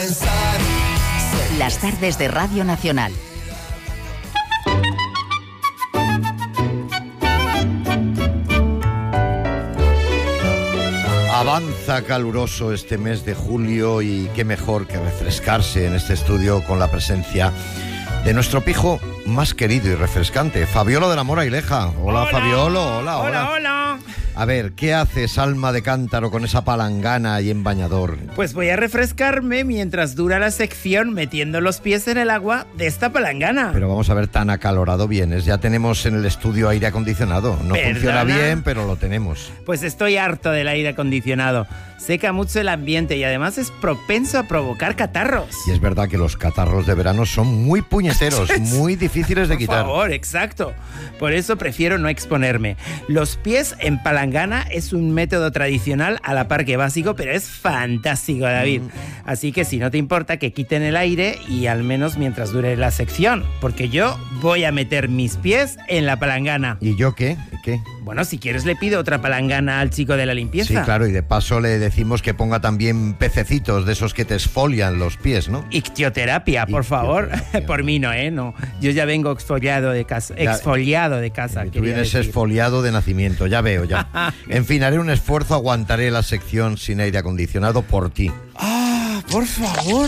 Las tardes de Radio Nacional. Avanza caluroso este mes de julio y qué mejor que refrescarse en este estudio con la presencia de nuestro pijo más querido y refrescante, Fabiolo de la Mora y Leja. Hola, Fabiolo, hola. A ver, ¿qué haces, alma de cántaro, con esa palangana y en bañador? Pues voy a refrescarme mientras dura la sección metiendo los pies en el agua de esta palangana. Pero vamos a ver, tan acalorado vienes. Ya tenemos en el estudio aire acondicionado. No funciona bien, pero lo tenemos. Pues estoy harto del aire acondicionado. Seca mucho el ambiente y además es propenso a provocar catarros. Y es verdad que los catarros de verano son muy puñeteros, muy difíciles de quitar. Por favor, exacto. Por eso prefiero no exponerme. Los pies en palangana es un método tradicional a la par que básico, pero es fantástico, David. Así que si no te importa, que quiten el aire y al menos mientras dure la sección, porque yo voy a meter mis pies en la palangana. ¿Y yo qué? ¿Qué? Bueno, si quieres le pido otra palangana al chico de la limpieza. Sí, claro, y de paso le decimos que ponga también pececitos de esos que te esfolian los pies, ¿no? Ictioterapia, por favor. Por mí no, ¿eh? No. Yo ya vengo exfoliado de casa. Tú vienes esfoliado de nacimiento, ya veo, ya. En fin, haré un esfuerzo, aguantaré la sección sin aire acondicionado por ti. ¡Ah, por favor!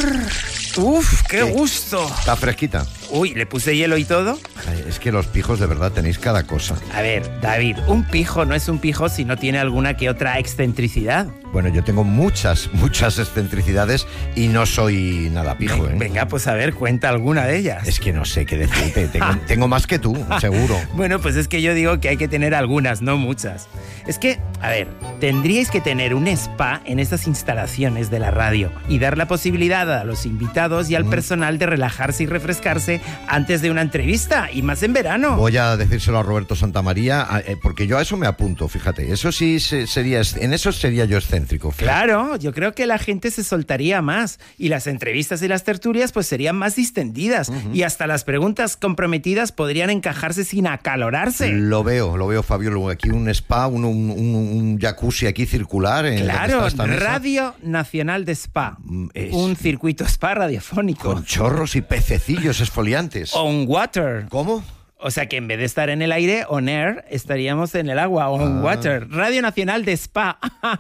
¡Uf, qué gusto! ¿Está fresquita? Uy, ¿le puse hielo y todo? Ay, es que los pijos de verdad tenéis cada cosa. A ver, David, un pijo no es un pijo si no tiene alguna que otra excentricidad. Bueno, yo tengo muchas excentricidades y no soy nada pijo, ¿eh? Venga, pues a ver, cuenta alguna de ellas. Es que no sé qué decirte, tengo más que tú, seguro. Bueno, pues es que yo digo que hay que tener algunas, no muchas. Es que, a ver, tendríais que tener un spa en estas instalaciones de la radio y dar la posibilidad a los invitados y al personal de relajarse y refrescarse antes de una entrevista, y más en verano. Voy a decírselo a Roberto Santamaría, porque yo a eso me apunto, fíjate. Eso sí en eso sería yo excéntrico. Fíjate. Claro, yo creo que la gente se soltaría más y las entrevistas y las tertulias pues serían más distendidas y hasta las preguntas comprometidas podrían encajarse sin acalorarse. Lo veo, Fabio. Aquí un spa, un jacuzzi aquí circular. Claro, Radio Nacional de Spa. Un circuito spa radiofónico. Con chorros y pececillos esfoliantes. On water. ¿Cómo? O sea que en vez de estar en el aire, on air, estaríamos en el agua, on water. Radio Nacional de Spa.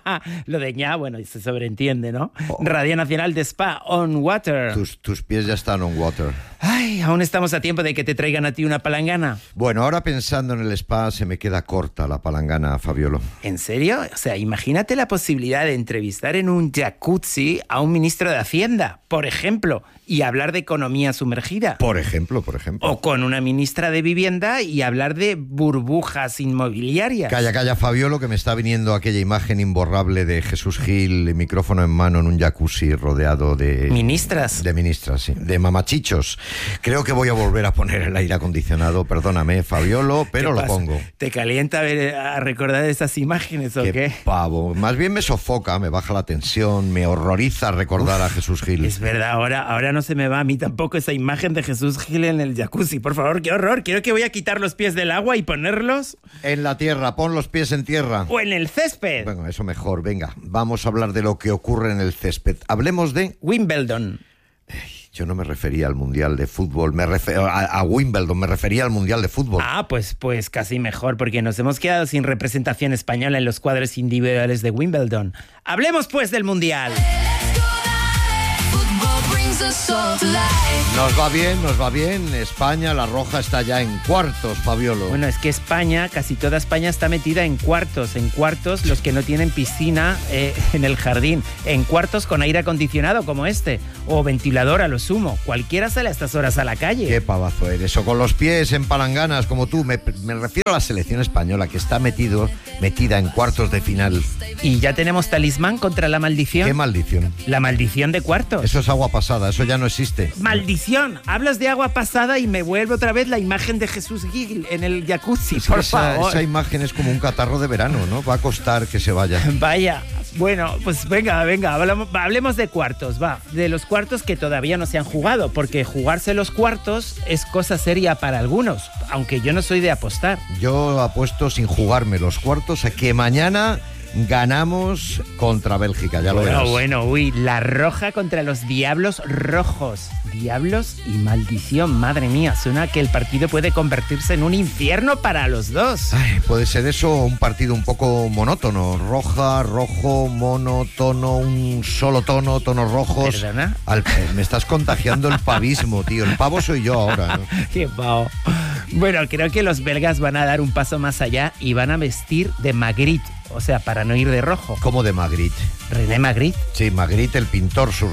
Lo de ña, bueno, se sobreentiende, ¿no? Radio Nacional de Spa, on water. Tus pies ya están on water. Ay, aún estamos a tiempo de que te traigan a ti una palangana. Bueno, ahora pensando en el spa, se me queda corta la palangana, Fabiolo. ¿En serio? O sea, imagínate la posibilidad de entrevistar en un jacuzzi a un ministro de Hacienda, por ejemplo, y hablar de economía sumergida. Por ejemplo. O con una ministra de Vivienda y hablar de burbujas inmobiliarias. Calla, Fabiolo, que me está viniendo aquella imagen imborrable de Jesús Gil, micrófono en mano en un jacuzzi rodeado de... ¿Ministras? De ministras, sí. De mamachichos. Creo que voy a volver a poner el aire acondicionado. Perdóname, Fabiolo, pero lo pongo. ¿Te calienta a recordar esas imágenes o qué? Qué pavo. Más bien me sofoca, me baja la tensión, me horroriza recordar a Jesús Gil. Es verdad, ahora no se me va a mí tampoco esa imagen de Jesús Gil en el jacuzzi. Por favor, qué horror. Creo que voy a quitar los pies del agua y ponerlos... En la tierra, pon los pies en tierra. O en el césped. Bueno, eso mejor. Venga, vamos a hablar de lo que ocurre en el césped. Hablemos de... Wimbledon. Yo no me refería al Mundial de Fútbol, a Wimbledon, me refería al Mundial de Fútbol. Ah, pues casi mejor, porque nos hemos quedado sin representación española en los cuadros individuales de Wimbledon. Hablemos pues del Mundial. Nos va bien. España, la roja, está ya en cuartos, Fabiolo. Bueno, es que España, casi toda España está metida en cuartos. En cuartos los que no tienen piscina en el jardín. En cuartos con aire acondicionado como este. O ventilador a lo sumo. Cualquiera sale a estas horas a la calle. Qué pavazo eres. O con los pies en palanganas como tú. Me refiero a la selección española que está metida en cuartos de final. ¿Y ya tenemos talismán contra la maldición? ¿Qué maldición? La maldición de cuartos. Eso es agua pasada, eso ya no existe. ¡Maldición! Hablas de agua pasada y me vuelve otra vez la imagen de Jesús Gil en el jacuzzi, por favor. Esa imagen es como un catarro de verano, ¿no? Va a costar que se vaya. Vaya. Bueno, pues venga, hablemos de cuartos, va. De los cuartos que todavía no se han jugado, porque jugarse los cuartos es cosa seria para algunos, aunque yo no soy de apostar. Yo apuesto sin jugarme los cuartos a que mañana Ganamos contra Bélgica, ya lo verás. Bueno, la roja contra los Diablos Rojos. Diablos y maldición, madre mía, suena que el partido puede convertirse en un infierno para los dos. Ay, puede ser eso un partido un poco monótono. Roja, rojo, monotono, un solo tono, tonos rojos. ¿Perdona? Me estás contagiando el pavismo, tío. El pavo soy yo ahora, ¿no? Qué pavo. Bueno, creo que los belgas van a dar un paso más allá y van a vestir de Magritte, o sea, para no ir de rojo. ¿Cómo de Magritte? ¿René Magritte? Sí, Magritte, el pintor, su